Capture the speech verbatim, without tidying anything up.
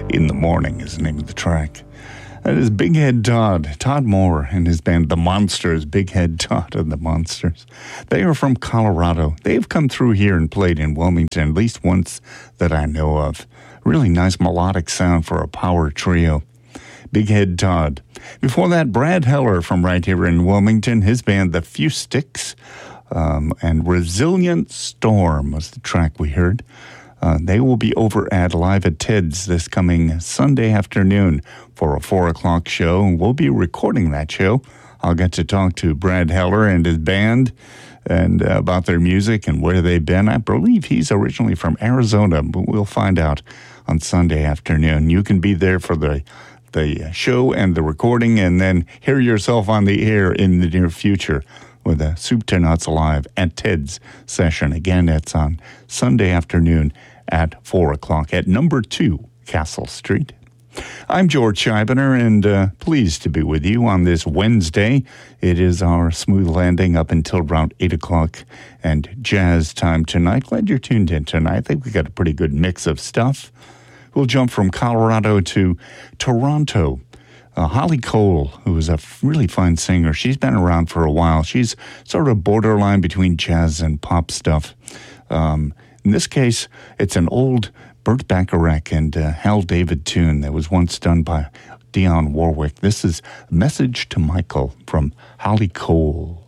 In the Morning is the name of the track. That is Big Head Todd, Todd Moore and his band The Monsters, Big Head Todd and the Monsters. They are from Colorado. They've come through here and played in Wilmington at least once that I know of. Really nice melodic sound for a power trio. Big Head Todd. Before that, Brad Heller from right here in Wilmington, his band The Few Sticks, um, and Resilient Storm was the track we heard. Uh, they will be over at Live at Ted's this coming Sunday afternoon for a four o'clock show, and we'll be recording that show. I'll get to talk to Brad Heller and his band and uh, about their music and where they've been. I believe he's originally from Arizona, but we'll find out on Sunday afternoon. You can be there for the the show and the recording and then hear yourself on the air in the near future with a Soup to Nuts Live at Ted's session. Again, it's on Sunday afternoon at four o'clock at number two Castle Street. I'm George Scheibner, and uh, pleased to be with you on this Wednesday. It is our smooth landing up until around eight o'clock and jazz time tonight. Glad you're tuned in tonight. I think we got a pretty good mix of stuff. We'll jump from Colorado to Toronto. Uh, Holly Cole, who is a really fine singer, she's been around for a while. She's sort of borderline between jazz and pop stuff. Um, in this case, it's an old Burt Bacharach and uh, Hal David tune that was once done by Dionne Warwick. This is Message to Michael from Holly Cole.